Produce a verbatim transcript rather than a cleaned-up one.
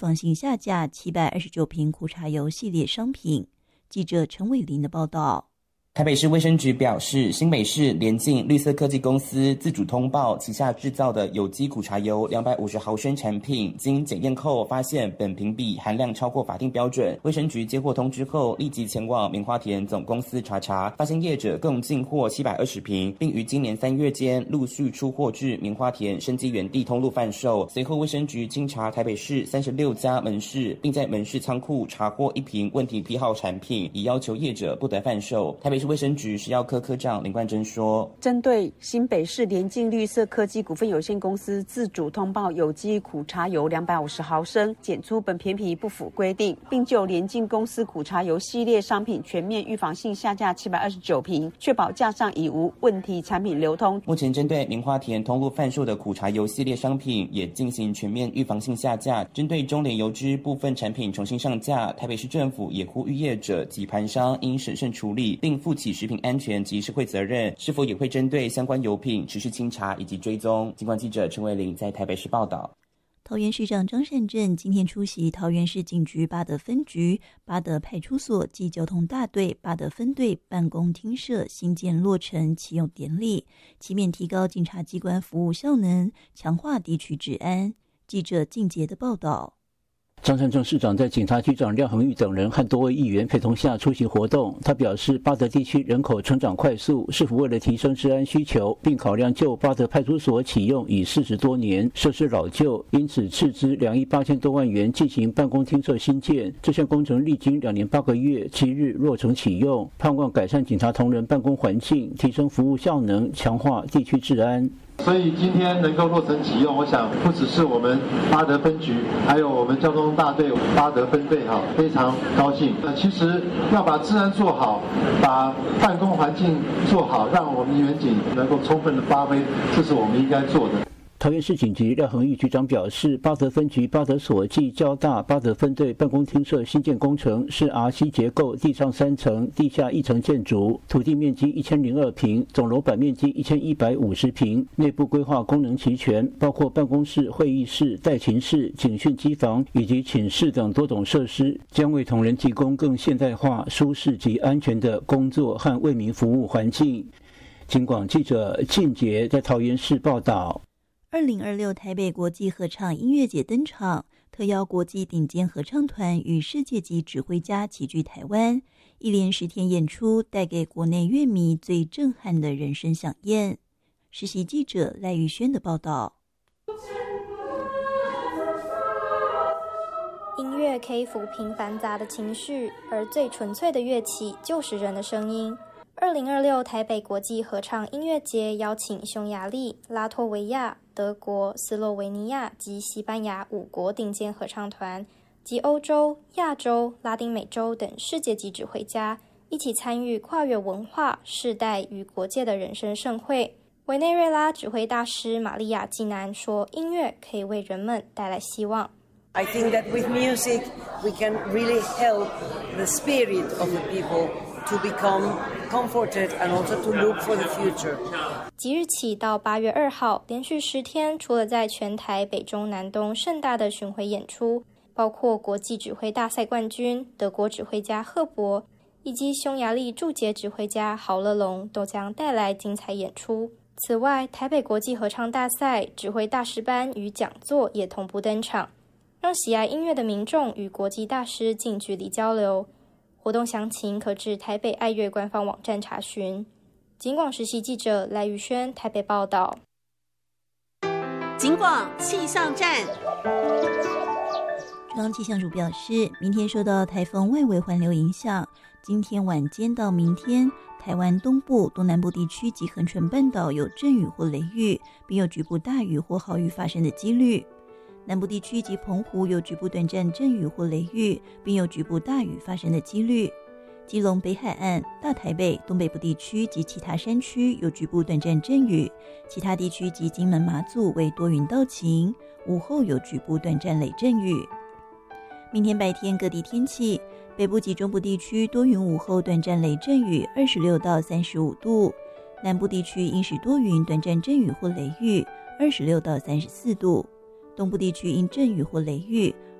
防性下架七百二十九瓶苦茶油系列商品。记者陈伟林的报道。 台北市卫生局表示，新北市联进绿色科技公司自主通报旗下制造的有机苦茶油两百五十毫升产品，经检验后发现苯评比含量超过法定标准。卫生局接获通知后，立即前往棉花田总公司查查，发现业者共进货七百二十瓶，并于今年三月间陆续出货至棉花田生机园地通路贩售。随后，卫生局经查台北市三十六家门市，并在门市仓库查获一瓶问题批号产品，已要求业者不得贩售。台北卫生局食药科科长林冠珍说， 针对新北市联进绿色科技股份有限公司自主通报有机苦茶油两百五十毫升检出苯评比不符规定，并就联进公司苦茶油系列商品全面预防性下架七百二十九瓶，确保架上已无问题产品流通。 目前针对棉花田通路贩售的苦茶油系列商品也进行全面预防性下架，针对中联油脂部分产品重新上架，台北市政府也呼吁业者及盘商应审慎处理，并负起食品安全及社会责任，是否也会针对相关油品持续清查以及追踪。警广记者陈伟玲在台北市报道。 桃园市长张善政今天出席桃园市警局八德分局、八德派出所及交通大队八德分队办公厅舍新建落成启用典礼，期勉提高警察机关服务效能，强化地区治安。记者靳杰的报道。 张善政市长在警察局长廖恒玉等人和多位议员陪同下出席活动。他表示，八德地区人口成长快速，是否为了提升治安需求，并考量就八德派出所启用已四十多年，设施老旧，因此斥资两亿八千多万元进行办公厅舍新建。这项工程历经两年八个月，七日落成启用，盼望改善警察同仁办公环境，提升服务效能，强化地区治安。 所以今天能够落成启用，我想不只是我们八德分局，还有我们交通大队八德分队哈，非常高兴。呃，其实要把治安做好，把办公环境做好，让我们员警能够充分的发挥，这是我们应该做的。 桃园市警局廖恒玉局长表示，八德分局八德所暨交大八德分队办公厅舍新建工程是 R C 结构，地上三层、地下一层建筑，土地面积一千零二坪，总楼板面积一千一百五十坪，内部规划功能齐全，包括办公室、会议室、待勤室、警训机房以及寝室等多种设施，将为同仁提供更现代化、舒适及安全的工作和为民服务环境。警广记者靳杰在桃园市报道。 二零二六台北国际合唱音乐节登场，特邀国际顶尖合唱团与世界级指挥家齐聚台湾，一连十天演出，带给国内乐迷最震撼的人声响宴。实习记者赖玉轩的报道。 音乐可以抚平繁杂的情绪，而最纯粹的乐器就是人的声音。二零二六台北国际合唱音乐节邀请匈牙利、拉脱维亚、德国、斯洛维尼亚及西班牙五国顶尖合唱团，及欧洲、亚洲、拉丁美洲等世界级指挥家一起参与跨越文化、世代与国界的人声盛会。委内瑞拉指挥大师玛利亚·季南说，音乐可以为人们带来希望。 I think that with music we can really help the spirit of the people to become comforted and also to look for the future. 即日起到八月二号，连续十天，除了在全台北中南东盛大的巡回演出，包括国际指挥大赛冠军德国指挥家赫伯以及匈牙利驻捷指挥家豪勒隆都将带来精彩演出。此外，台北国际合唱大赛指挥大师班与讲座也同步登场，让喜爱音乐的民众与国际大师近距离交流。活动详情可至台北爱乐官方网站查询。警广实习记者赖玉轩台北报道。 警广气象站。 中央气象署表示，明天受到台风外围环流影响，今天晚间到明天，台湾东部、东南部地区及恒春半岛有阵雨或雷雨，并有局部大雨或豪雨发生的几率。南部地区及澎湖有局部短暂阵雨或雷雨，并有局部大雨发生的几率。基隆北海岸、大台北、东北部地区及其他山区有局部短暂阵雨，其他地区及金门、马祖为多云到晴，午后有局部短暂雷阵雨。明天白天各地天气，北部及中部地区多云，午后短暂雷阵雨，二十六到三十五度；南部地区阴时多云，短暂阵雨或雷雨，二十六到三十四度；东部地区因阵雨或雷雨，